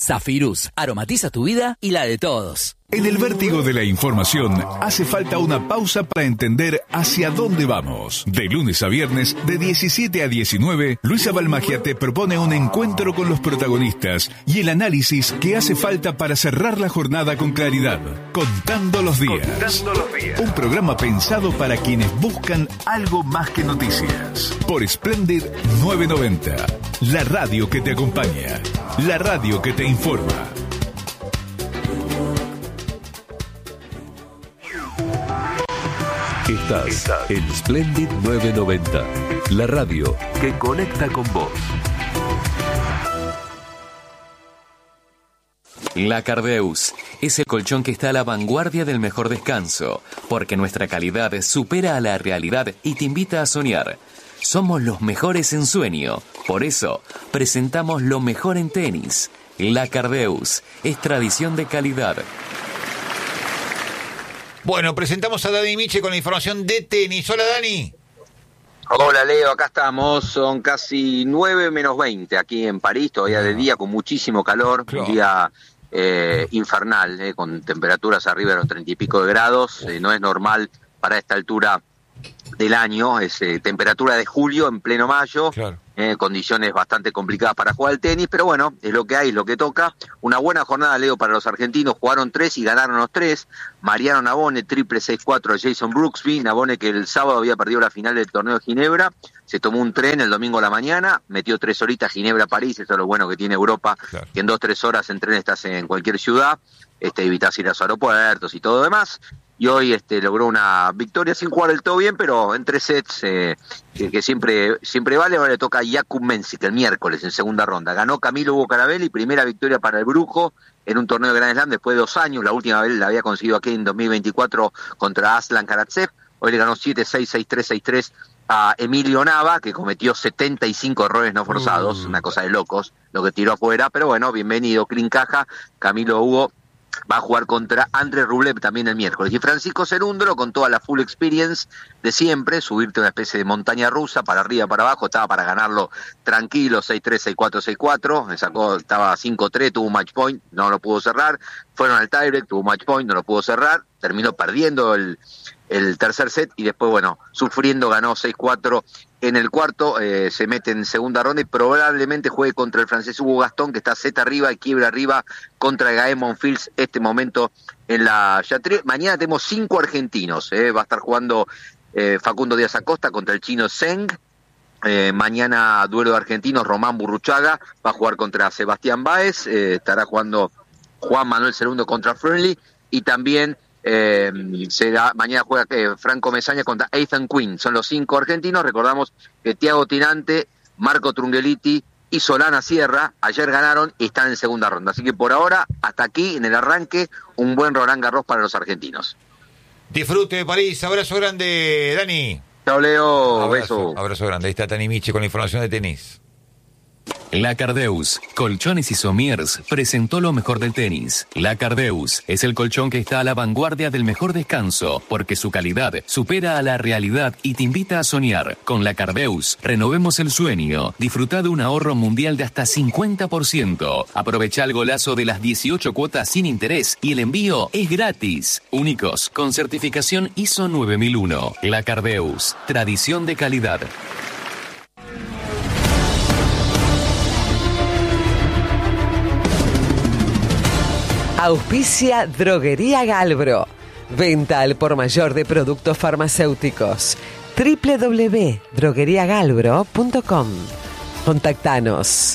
Zafirus, aromatiza tu vida y la de todos. En el vértigo de la información hace falta una pausa para entender hacia dónde vamos. De lunes a viernes, de 17 a 19, Luisa Balmagia te propone un encuentro con los protagonistas y el análisis que hace falta para cerrar la jornada con claridad. Contando los días. Un programa pensado para quienes buscan algo más que noticias. Por Splendid 990. La radio que te acompaña. La radio que te informa. Estás en Splendid 990, la radio que conecta con vos. La Cardeus es el colchón que está a la vanguardia del mejor descanso, porque nuestra calidad supera a la realidad y te invita a soñar. Somos los mejores en sueño, por eso presentamos lo mejor en tenis. La Cardeus es tradición de calidad. Bueno, presentamos a Dani Miche con la información de tenis. Hola, Dani. Hola, Leo, acá estamos. Son casi 9 menos 20 aquí en París, todavía de día con muchísimo calor, claro. Un día infernal, con temperaturas arriba de los 30 y pico de grados. No es normal para esta altura del año, es temperatura de julio en pleno mayo, claro. Condiciones bastante complicadas para jugar al tenis, pero bueno, es lo que hay, es lo que toca. Una buena jornada, Leo, para los argentinos. Jugaron 3 y ganaron los 3. Mariano Navone, triple 6-4 a Jason Brooksby. Navone, que el sábado había perdido la final del torneo de Ginebra, se tomó un tren el domingo a la mañana, metió 3 horitas Ginebra-París. Eso es lo bueno que tiene Europa, claro. Que en 2-3 horas en tren estás en cualquier ciudad, evitas ir a los aeropuertos y todo demás. Y hoy logró una victoria sin jugar del todo bien, pero en 3 sets, que siempre vale. Ahora le toca a Jakub Mensik el miércoles en segunda ronda. Ganó Camilo Hugo Carabelli, primera victoria para el Brujo en un torneo de Grand Slam después de 2 años. La última vez la había conseguido aquí en 2024 contra Aslan Karatsev. Hoy le ganó 7-6, 6-3, 6-3 a Emilio Nava, que cometió 75 errores no forzados, una cosa de locos, lo que tiró afuera. Pero bueno, bienvenido, clean caja. Camilo Hugo va a jugar contra André Rublev también el miércoles. Y Francisco Cerúndolo, con toda la full experience de siempre, subirte una especie de montaña rusa, para arriba, para abajo, estaba para ganarlo tranquilo, 6-3, 6-4, 6-4, estaba 5-3, tuvo un match point, no lo pudo cerrar, fueron al tiebreak, tuvo un match point, no lo pudo cerrar, terminó perdiendo el tercer set y después, bueno, sufriendo, ganó 6-4 en el cuarto, se mete en segunda ronda y probablemente juegue contra el francés Hugo Gastón, que está set arriba y quiebra arriba contra Gael Monfils momento en la Chatrier. Mañana tenemos 5 argentinos, va a estar jugando Facundo Díaz Acosta contra el chino Zheng. Mañana duelo de argentinos, Román Burruchaga va a jugar contra Sebastián Báez, estará jugando Juan Manuel Cerundo contra Friendly, y también mañana juega Franco Mesaña contra Ethan Quinn. Son los 5 argentinos. Recordamos que Thiago Tinante, Marco Trungelliti y Solana Sierra ayer ganaron y están en segunda ronda. Así que por ahora, hasta aquí en el arranque, un buen Roland Garros para los argentinos. Disfrute de París. Abrazo grande, Dani. Chao, Leo. Beso. Abrazo grande. Ahí está Dani Miche con la información de tenis. La Cardeus, Colchones y Somiers, presentó lo mejor del tenis. La Cardeus es el colchón que está a la vanguardia del mejor descanso, porque su calidad supera a la realidad y te invita a soñar. Con La Cardeus, renovemos el sueño. Disfruta de un ahorro mundial de hasta 50%. Aprovecha el golazo de las 18 cuotas sin interés y el envío es gratis. Únicos, con certificación ISO 9001. La Cardeus, tradición de calidad. Auspicia Droguería Galbro. Venta al por mayor de productos farmacéuticos. www.drogueriagalbro.com. Contactanos.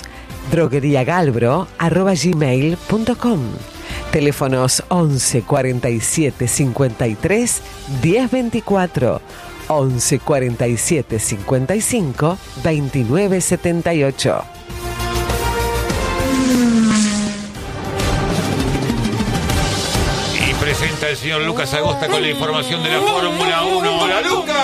drogueriagalbro@gmail.com. Teléfonos 11 47 53 10 24. 11 47 55 29 78. Presenta el señor Lucas Agosta con la información de la Fórmula 1. ¡Hola, Lucas!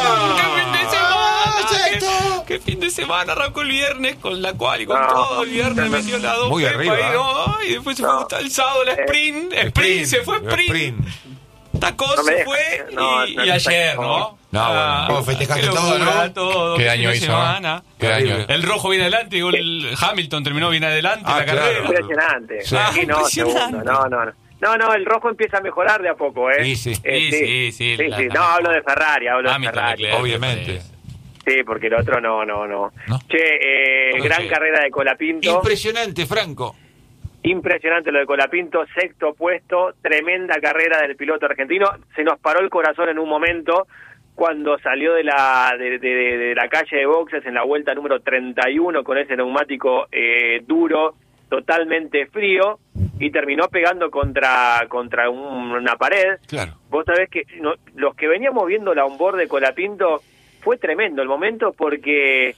¡Qué fin de semana! Arrancó el viernes con la cual y con todo. El viernes metió la 2. Muy arriba. Y después se fue el sábado la sprint. Se fue sprint. Tacó, No me se deja. fue No, y ayer, ¿no? No, bueno, vos festejaste todo, ¿no? Todo, ¿Qué fin año de hizo? semana. ¿Qué año? El rojo viene adelante, digo, el Hamilton terminó bien adelante Ah, la claro. carrera. Impresionante. Sí. Sí, no, Impresionante. segundo. No, el rojo empieza a mejorar de a poco, ¿eh? Sí. Sí. No, hablo de Ferrari, Hamilton, Ferrari. Leclerc, Obviamente. Sí, porque el otro no. ¿No? Che, Ok. gran carrera de Colapinto. Impresionante, Franco. Impresionante lo de Colapinto, sexto puesto, tremenda carrera del piloto argentino. Se nos paró el corazón en un momento cuando salió de la calle de boxes en la vuelta número 31 con ese neumático duro, totalmente frío, y terminó pegando contra una pared. Claro. Vos sabés que los que veníamos viendo la onboard de Colapinto fue tremendo el momento porque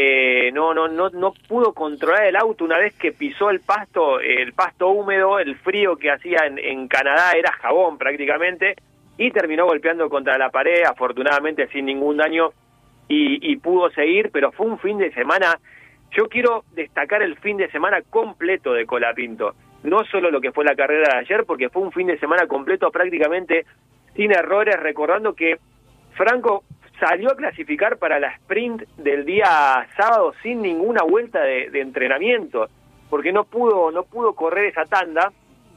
no pudo controlar el auto una vez que pisó el pasto húmedo, el frío que hacía en Canadá era jabón prácticamente, y terminó golpeando contra la pared, afortunadamente sin ningún daño, y pudo seguir, pero fue un fin de semana. Yo quiero destacar el fin de semana completo de Colapinto, no solo lo que fue la carrera de ayer, porque fue un fin de semana completo prácticamente sin errores, recordando que Franco salió a clasificar para la sprint del día sábado sin ninguna vuelta de entrenamiento, porque no pudo correr esa tanda,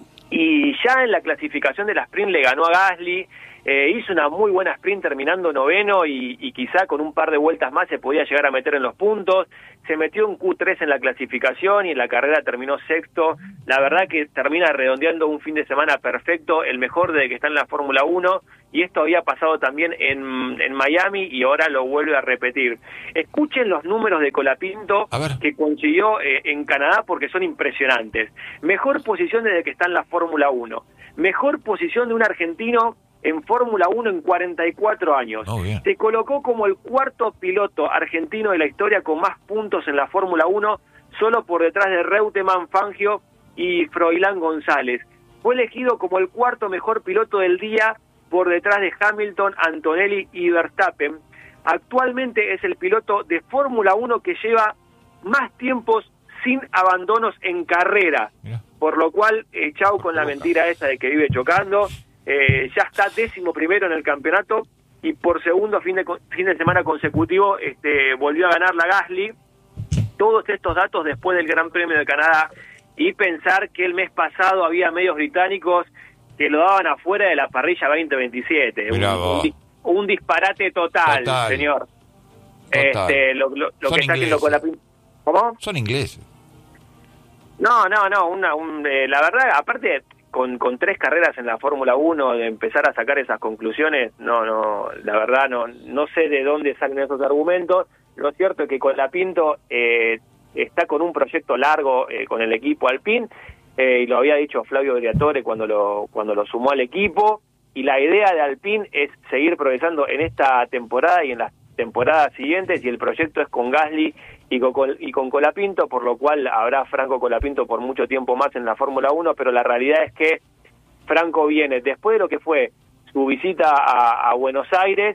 y ya en la clasificación de la sprint le ganó a Gasly, hizo una muy buena sprint terminando noveno y quizá con un par de vueltas más se podía llegar a meter en los puntos. Se metió en Q3 en la clasificación y en la carrera terminó sexto. La verdad que termina redondeando un fin de semana perfecto, el mejor desde que está en la Fórmula 1, y esto había pasado también en Miami y ahora lo vuelve a repetir. Escuchen los números de Colapinto que consiguió en Canadá porque son impresionantes. Mejor posición desde que está en la Fórmula 1. Mejor posición de un argentino en Fórmula 1 en 44 años. Se colocó como el cuarto piloto argentino de la historia con más puntos en la Fórmula 1, solo por detrás de Reutemann, Fangio y Froilán González. Fue elegido como el cuarto mejor piloto del día por detrás de Hamilton, Antonelli y Verstappen. Actualmente es el piloto de Fórmula 1 que lleva más tiempos sin abandonos en carrera, por lo cual, chau con la mentira esa de que vive chocando. Ya está 11º en el campeonato y por segundo fin de semana consecutivo volvió a ganar la Gasly. Todos estos datos después del Gran Premio de Canadá, y pensar que el mes pasado había medios británicos que lo daban afuera de la parrilla 2027. Un disparate total, señor. Total. Lo Son que está haciendo con la... ¿Cómo? Son ingleses. No, la verdad, aparte, con 3 carreras en la Fórmula 1, de empezar a sacar esas conclusiones, la verdad no sé de dónde salen esos argumentos. Lo cierto es que Colapinto está con un proyecto largo con el equipo Alpine, y lo había dicho Flavio Briatore cuando lo sumó al equipo, y la idea de Alpine es seguir progresando en esta temporada y en las temporadas siguientes, y el proyecto es con Gasly y con Colapinto, por lo cual habrá Franco Colapinto por mucho tiempo más en la Fórmula 1, pero la realidad es que Franco viene, después de lo que fue su visita a Buenos Aires,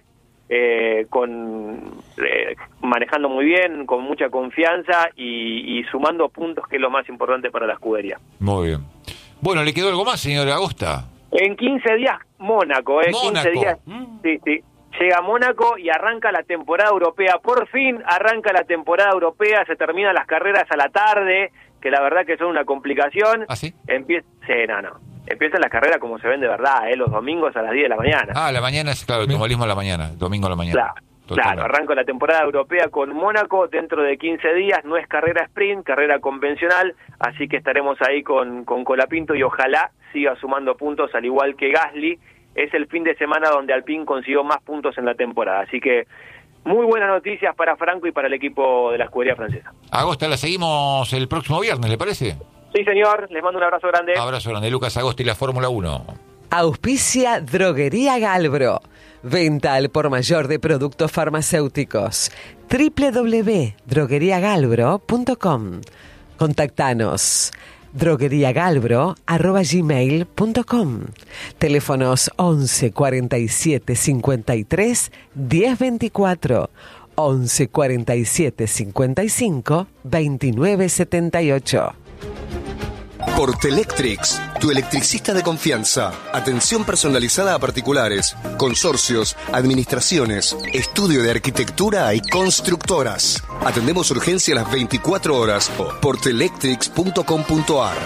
manejando muy bien, con mucha confianza y sumando puntos, que es lo más importante para la escudería. Muy bien. Bueno, ¿le quedó algo más, señor Agosta? En 15 días, Mónaco, 15 días, sí. Llega a Mónaco y arranca la temporada europea. Por fin arranca la temporada europea, se terminan las carreras a la tarde, que la verdad que son una complicación. ¿Ah, sí? Empiezan las carreras como se ven de verdad, los domingos a las 10 de la mañana. Ah, la mañana es, claro, el automovilismo a la mañana, domingo a la mañana. Claro, arranca la temporada europea con Mónaco dentro de 15 días, no es carrera sprint, carrera convencional, así que estaremos ahí con Colapinto y ojalá siga sumando puntos al igual que Gasly. Es el fin de semana donde Alpine consiguió más puntos en la temporada, así que muy buenas noticias para Franco y para el equipo de la escudería francesa. Agosta, la seguimos el próximo viernes, ¿le parece? Sí, señor, les mando un abrazo grande. Abrazo grande, Lucas Agosta y la Fórmula 1. Auspicia Droguería Galbro. Venta al por mayor de productos farmacéuticos. www.drogueriagalbro.com. Contactanos. drogueriagalbro@gmail.com. Teléfonos 11 47 53 10 24, 11 47 55 29 78. Portelectrics, tu electricista de confianza. Atención personalizada a particulares, consorcios, administraciones, estudio de arquitectura y constructoras. Atendemos urgencia a las 24 horas. Portelectrics.com.ar.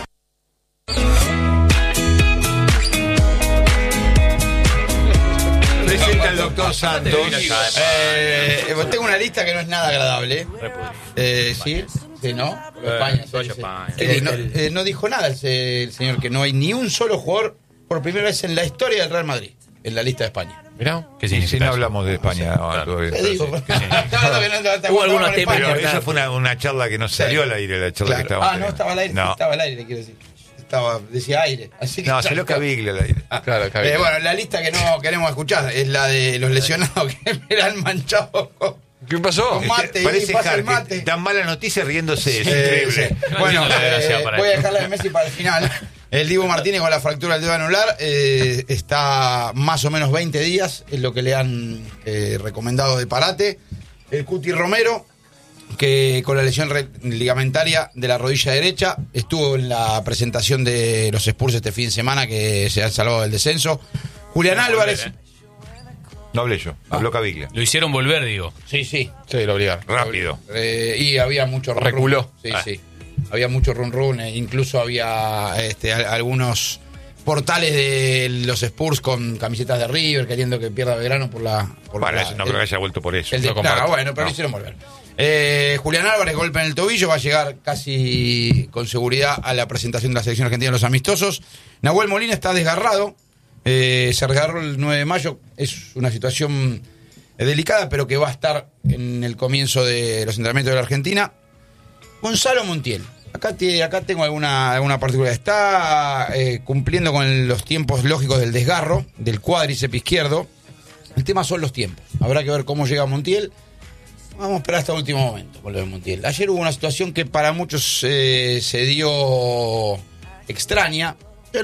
Presenta el doctor Santos. Tengo una lista que no es nada agradable. ¿Sí? Sí, ¿no? España. No dijo nada el señor, que no hay ni un solo jugador por primera vez en la historia del Real Madrid en la lista de España. Mirá, ¿qué significa? Si no hablamos de España. Hubo algunos temas. Pero esa fue una charla que no salió al aire, la charla que estaba. No estaba al aire, no. Estaba al aire, quiero decir. Decía aire. Así que no, salió Caviglia al aire. Claro, bueno, la lista que no queremos escuchar es la de los lesionados que me han manchado. ¿Qué pasó? Con mate, parece mate. Tan mala noticia riéndose. Es increíble. Sí. Bueno, voy a dejar la de Messi para el final. El Dibu Martínez con la fractura del dedo anular está más o menos 20 días, es lo que le han recomendado de parate. El Cuti Romero, que con la lesión ligamentaria de la rodilla derecha, estuvo en la presentación de los Spurs este fin de semana, que se han salvado del descenso. Julián Álvarez. No hablé yo, habló Caviglia. Lo hicieron volver, digo. Sí, lo obligaron. Rápido. Y había mucho run. Reculó. Sí. Había mucho run. Incluso había algunos portales de los Spurs con camisetas de River queriendo que pierda Belgrano por la. No creo que haya vuelto por eso. Bueno, pero lo hicieron volver. Julián Álvarez, golpe en el tobillo, va a llegar casi con seguridad a la presentación de la selección argentina de los amistosos. Nahuel Molina está desgarrado. Se regarró el 9 de mayo. Es una situación delicada, pero que va a estar en el comienzo de los entrenamientos de la Argentina. Gonzalo Montiel. Acá tengo alguna particularidad. Está cumpliendo con los tiempos lógicos del desgarro del cuádriceps izquierdo. El tema son los tiempos. Habrá que ver cómo llega Montiel. Vamos a esperar hasta el último momento con lo de Montiel. Ayer hubo una situación que para muchos se dio extraña. Yo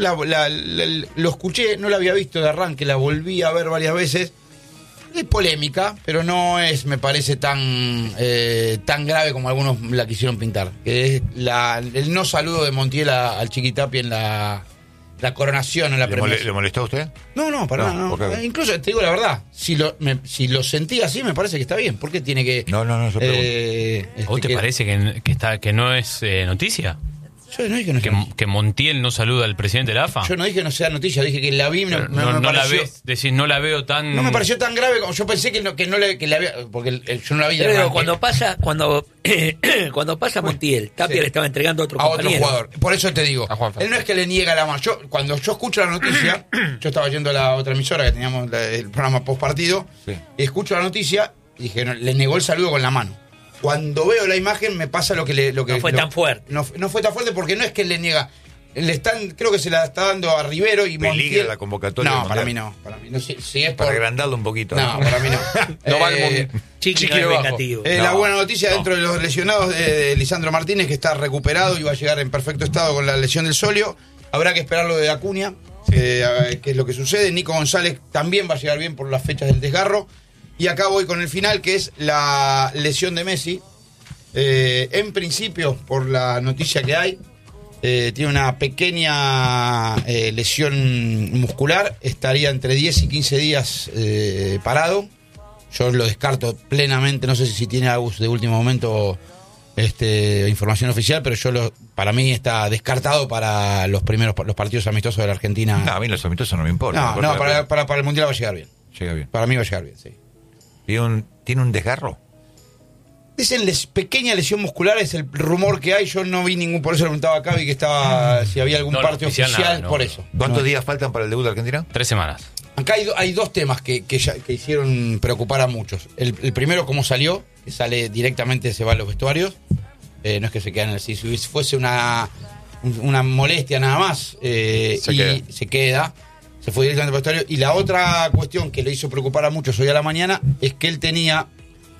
lo escuché, no la había visto de arranque, la volví a ver varias veces. Es polémica, pero no es, me parece, tan grave como algunos la quisieron pintar. Que es el no saludo de Montiel al Chiquitapia en la coronación, en la premiación. ¿Le molestó a usted? No, para nada. No. Incluso, te digo la verdad, si lo sentí así, me parece que está bien. ¿Por qué tiene que...? No, yo pregunto. ¿A vos te parece que no es noticia? Yo no dije que Montiel no saluda al presidente de la AFA. Yo no dije que no sea noticia, dije que la vi. No la ves, decís, no la veo tan. No me pareció tan grave como yo pensé que le había. Porque yo no la vi. Pero cuando pasa Montiel, Tapia le estaba entregando a otro jugador. Por eso te digo, él no es que le niega la mano. Cuando yo escucho la noticia, yo estaba yendo a la otra emisora que teníamos el programa post partido, y escucho la nocia y dije, le negó el saludo con la mano. Cuando veo la imagen me pasa lo que no fue tan fuerte. No fue tan fuerte porque no es que él le niega. Creo que se la está dando a Rivero y Montiel. La convocatoria. No, para mí no. Si es para agrandarlo un poquito. No, para mí no. No va el Chiqui no es negativo. La buena noticia dentro de los lesionados de Lisandro Martínez, que está recuperado y va a llegar en perfecto estado con la lesión del sóleo. Habrá que esperar lo de Acuña, que es lo que sucede. Nico González también va a llegar bien por las fechas del desgarro. Y acá voy con el final, que es la lesión de Messi. En principio, por la noticia que hay, tiene una pequeña lesión muscular. Estaría entre 10 y 15 días parado. Yo lo descarto plenamente. No sé si tiene algo de último momento información oficial, pero para mí está descartado para los partidos amistosos de la Argentina. No, a mí los amistosos no me importan. No, para el Mundial va a llegar bien. Llega bien. Para mí va a llegar bien, sí. ¿Tiene un desgarro? Dicen pequeña lesión muscular, es el rumor que hay. Yo no vi ningún, por eso le preguntaba a Cavi que estaba si había algún parte oficial, por eso. ¿Cuántos días faltan para el debut de Argentina? 3 semanas. Acá hay dos temas que hicieron preocupar a muchos. El primero, cómo salió, que sale directamente, se va a los vestuarios. No es que se quedan así. Si fuese una molestia nada más, se queda. Se fue directamente al vestuario. Y la otra cuestión que le hizo preocupar a muchos hoy a la mañana es que él tenía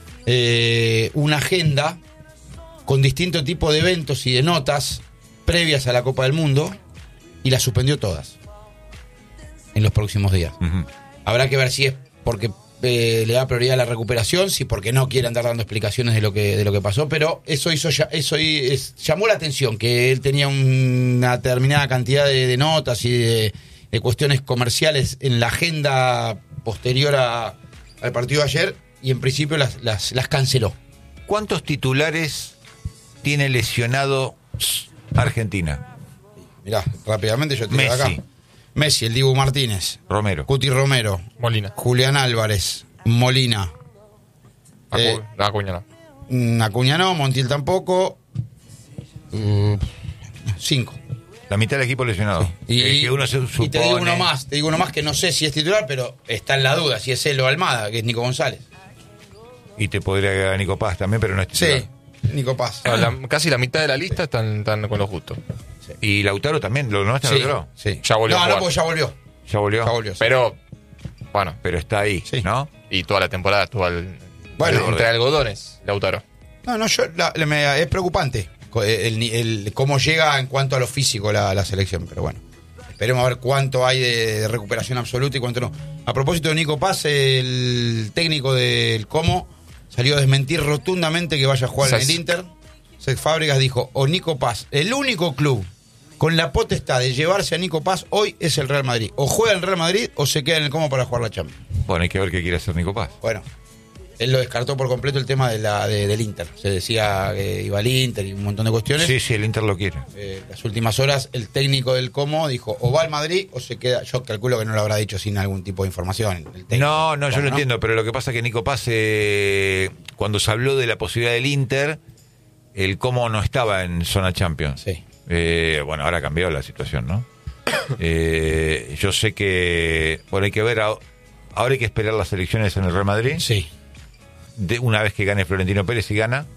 una agenda con distinto tipo de eventos y de notas previas a la Copa del Mundo y las suspendió todas en los próximos días. Uh-huh. Habrá que ver si es porque le da prioridad a la recuperación, sí, porque no quiere andar dando explicaciones de lo que pasó, pero llamó la atención que él tenía una determinada cantidad de notas y de cuestiones comerciales en la agenda posterior al partido de ayer, y en principio las canceló. ¿Cuántos titulares tiene lesionado Argentina? Mirá, rápidamente yo te digo acá. Messi, el Dibu Martínez, Romero, Cuti Romero, Molina, Julián Álvarez, Molina, Acuña no. Acuña no, Montiel tampoco. 5. La mitad del equipo lesionado. Sí. Y te digo uno más que no sé si es titular, pero está en la duda si es él o Almada, que es Nico González. Y te podría quedar Nico Paz también, pero no es titular. Sí, Nico Paz. Casi la mitad de la lista están con lo justo. Sí. Y Lautaro también, ¿lo está Lautaro? Sí. Ya volvió. No, porque ya volvió. ¿Ya volvió? Sí. Pero, bueno. Pero está ahí, sí, ¿no? Y toda la temporada estuvo entre algodones, Lautaro. Es preocupante el cómo llega en cuanto a lo físico la selección, pero bueno. Esperemos a ver cuánto hay de recuperación absoluta y cuánto no. A propósito de Nico Paz, el técnico del Como salió a desmentir rotundamente que vaya a jugar en el Inter. Cesc Fábregas dijo, Nico Paz, el único club con la potestad de llevarse a Nico Paz hoy es el Real Madrid. O juega en el Real Madrid o se queda en el Como para jugar la Champions. Bueno, hay que ver qué quiere hacer Nico Paz. Bueno, él lo descartó por completo el tema del Inter. Se decía que iba al Inter y un montón de cuestiones. Sí, el Inter lo quiere. Las últimas horas, el técnico del Como dijo, o va al Madrid o se queda. Yo calculo que no lo habrá dicho sin algún tipo de información. No, yo lo entiendo, pero lo que pasa es que Nico Paz, cuando se habló de la posibilidad del Inter, el Como no estaba en zona Champions. Sí. Bueno, ahora cambió la situación, ¿no? Yo sé que, bueno, hay que ver, ahora hay que esperar las elecciones en el Real Madrid. Sí. Una vez que gane Florentino Pérez, y gana,